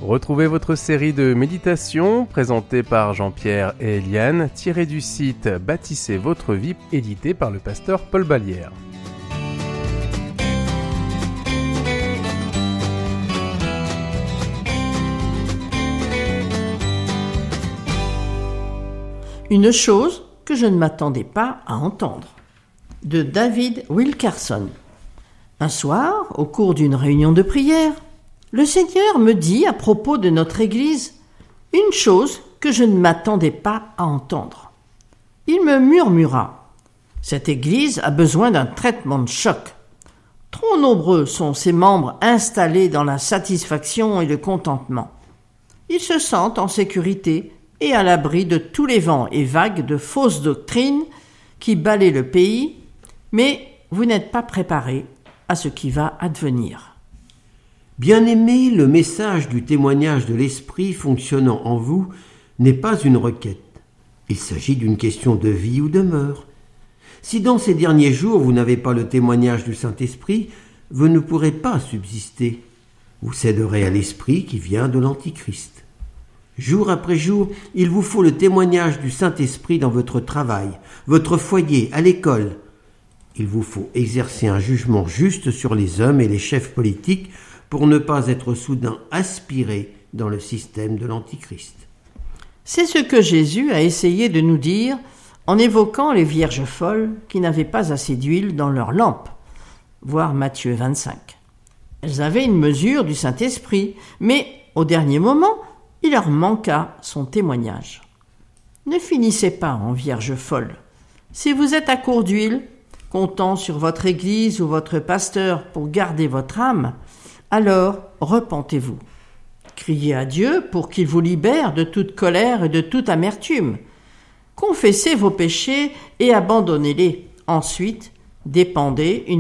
Retrouvez votre série de méditations présentée par Jean-Pierre et Eliane, tirée du site Bâtissez votre vie, édité par le pasteur Paul Ballière. Une chose que je ne m'attendais pas à entendre. De David Wilkerson. Un soir, au cours d'une réunion de prière, le Seigneur me dit à propos de notre Église une chose que je ne m'attendais pas à entendre. Il me murmura : « Cette Église a besoin d'un traitement de choc. Trop nombreux sont ses membres installés dans la satisfaction et le contentement. Ils se sentent en sécurité et à l'abri de tous les vents et vagues de fausses doctrines qui balaient le pays, mais vous n'êtes pas préparés à ce qui va advenir. » Bien-aimés, le message du témoignage de l'Esprit fonctionnant en vous n'est pas une requête. Il s'agit d'une question de vie ou de mort. Si dans ces derniers jours vous n'avez pas le témoignage du Saint-Esprit, vous ne pourrez pas subsister. Vous céderez à l'Esprit qui vient de l'Antichrist. Jour après jour, il vous faut le témoignage du Saint-Esprit dans votre travail, votre foyer, à l'école. Il vous faut exercer un jugement juste sur les hommes et les chefs politiques pour ne pas être soudain aspirés dans le système de l'Antichrist. C'est ce que Jésus a essayé de nous dire en évoquant les vierges folles qui n'avaient pas assez d'huile dans leurs lampes, voir Matthieu 25. Elles avaient une mesure du Saint-Esprit, mais au dernier moment, il leur manqua son témoignage. Ne finissez pas en vierge folle. Si vous êtes à court d'huile, comptant sur votre église ou votre pasteur pour garder votre âme, alors repentez-vous. Criez à Dieu pour qu'il vous libère de toute colère et de toute amertume. Confessez vos péchés et abandonnez-les. Ensuite, dépendez une